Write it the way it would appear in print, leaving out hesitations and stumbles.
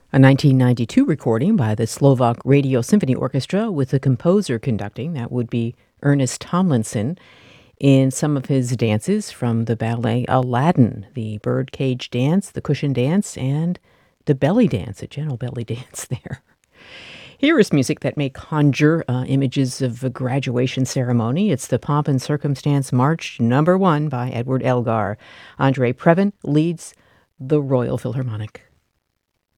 A 1992 recording by the Slovak Radio Symphony Orchestra with the composer conducting, that would be Ernest Tomlinson, in some of his dances from the ballet Aladdin, the birdcage dance, the cushion dance, and the belly dance, a gentle belly dance there. Here is music that may conjure images of a graduation ceremony. It's the Pomp and Circumstance March No. 1 by Edward Elgar. Andre Previn leads the Royal Philharmonic.